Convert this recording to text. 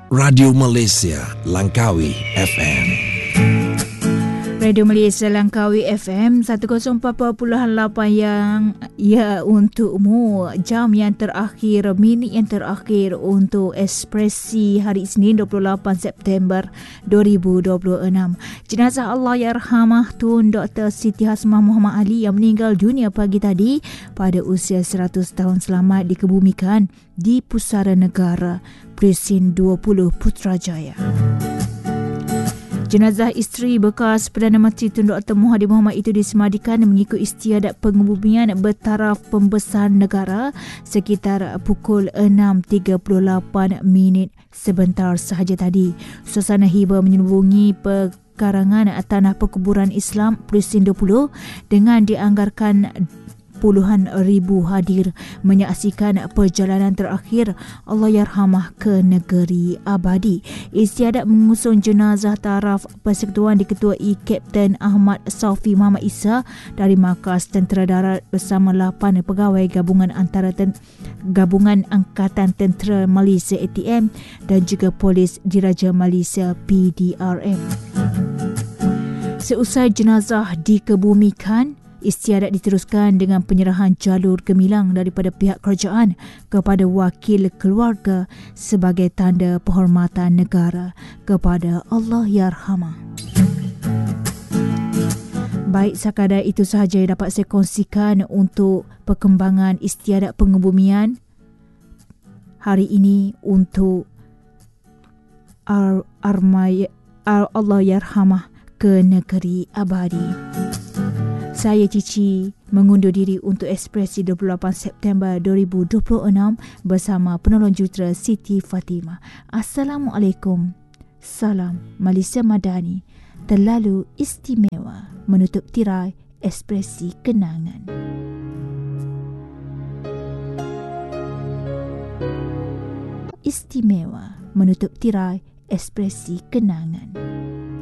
Radio Malaysia Langkawi FM. Radio Malaysia Langkawi FM 104.8 yang untukmu. Jam yang terakhir, minit yang terakhir untuk Ekspresi hari Isnin 28 September 2026. Jenazah Allahyarhamah Tun Dr. Siti Hasmah Muhammad Ali yang meninggal dunia pagi tadi pada usia 100 tahun selamat dikebumikan di Pusara Negara Presin 20 Putrajaya. Jenazah isteri bekas Perdana Menteri Tun Dr. Mahathir Mohamad itu disemadikan mengikut istiadat pengebumian bertaraf pembesar negara sekitar pukul 6.38 sebentar sahaja tadi. Suasana hiba menyelubungi pekarangan tanah perkuburan Islam Presin 20 dengan dianggarkan puluhan ribu hadir menyaksikan perjalanan terakhir Allahyarhamah ke negeri abadi. Istiadat mengusung jenazah taraf persekutuan diketuai Kapten Ahmad Saufi Muhammad Isa dari Markas Tentera Darat bersama 8 pegawai gabungan Gabungan Angkatan Tentera Malaysia ATM dan juga Polis Diraja Malaysia PDRM. Seusai jenazah dikebumikan, istiadat diteruskan dengan penyerahan jalur gemilang daripada pihak kerajaan kepada wakil keluarga sebagai tanda penghormatan negara kepada Allahyarhamah. Baik, sekadar itu sahaja yang dapat saya kongsikan untuk perkembangan istiadat pengebumian hari ini untuk Allahyarhamah ke negeri abadi. Saya Cici mengundur diri untuk Ekspresi 28 September 2026 bersama penolong jutera Siti Fatimah. Assalamualaikum. Salam Malaysia Madani. Terlalu istimewa menutup tirai Ekspresi Kenangan. Istimewa menutup tirai Ekspresi Kenangan.